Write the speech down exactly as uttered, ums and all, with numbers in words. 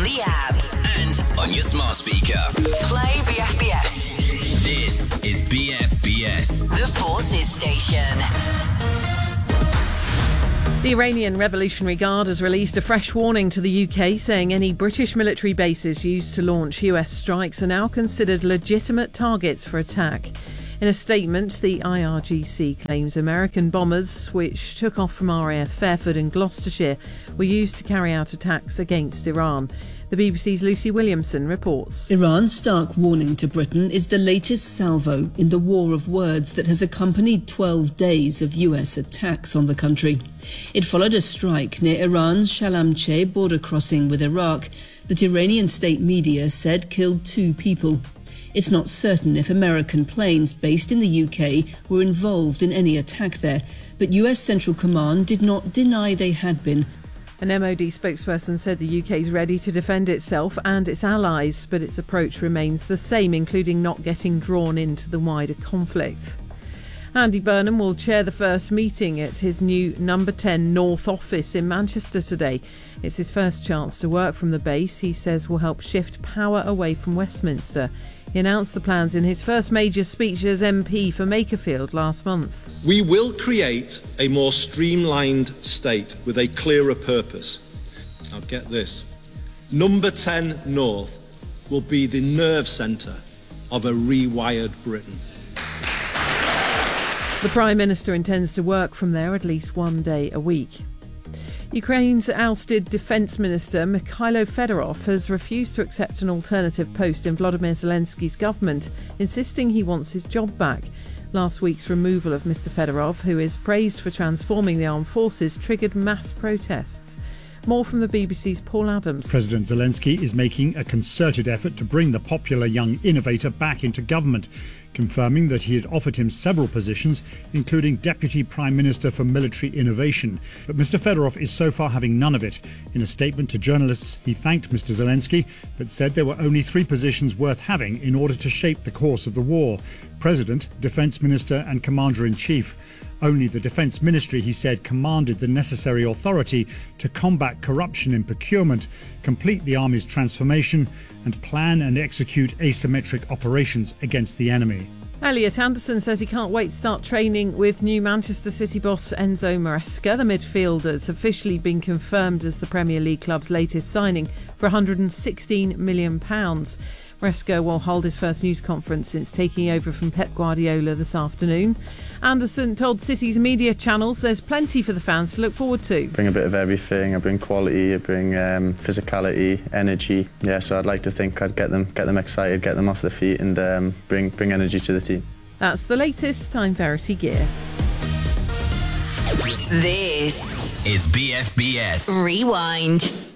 on the app and on your smart speaker. Play B F B S. This is B F B S, The Forces Station. The Iranian Revolutionary Guard has released a fresh warning to the U K, saying any British military bases used to launch U S strikes are now considered legitimate targets for attack. In a statement, the I R G C claims American bombers, which took off from R A F Fairford and Gloucestershire, were used to carry out attacks against Iran. The B B C's Lucy Williamson reports. Iran's stark warning to Britain is the latest salvo in the war of words that has accompanied twelve days of U S attacks on the country. It followed a strike near Iran's Shalamcheh border crossing with Iraq that Iranian state media said killed two people. It's not certain if American planes based in the U K were involved in any attack there, but U S Central Command did not deny they had been. An M O D spokesperson said the U K is ready to defend itself and its allies, but its approach remains the same, including not getting drawn into the wider conflict. Andy Burnham will chair the first meeting at his new number ten North office in Manchester today. It's his first chance to work from the base he says will help shift power away from Westminster. He announced the plans in his first major speech as M P for Makerfield last month. We will create a more streamlined state with a clearer purpose. Now get this. Number ten North will be the nerve centre of a rewired Britain. The Prime Minister intends to work from there at least one day a week. Ukraine's ousted Defence Minister Mikhailo Fedorov has refused to accept an alternative post in Volodymyr Zelensky's government, insisting he wants his job back. Last week's removal of Mister Fedorov, who is praised for transforming the armed forces, triggered mass protests. More from the B B C's Paul Adams. President Zelensky is making a concerted effort to bring the popular young innovator back into government, confirming that he had offered him several positions, including Deputy Prime Minister for Military Innovation. But Mister Fedorov is so far having none of it. In a statement to journalists, he thanked Mister Zelensky, but said there were only three positions worth having in order to shape the course of the war: President, Defence Minister and Commander-in-Chief. Only the Defence Ministry, he said, commanded the necessary authority to combat corruption in procurement, complete the Army's transformation and plan and execute asymmetric operations against the enemy. Elliot Anderson says he can't wait to start training with new Manchester City boss Enzo Maresca. The midfielder's officially been confirmed as the Premier League club's latest signing for one hundred sixteen million pounds. Maresca will hold his first news conference since taking over from Pep Guardiola this afternoon. Anderson told City's media channels there's plenty for the fans to look forward to. Bring a bit of everything. I bring quality, I bring um, physicality, energy. Yeah, so I'd like to think I'd get them get them excited, get them off their feet and um, bring, bring energy to the team. That's the latest Time Verity gear. This is B F B S Rewind.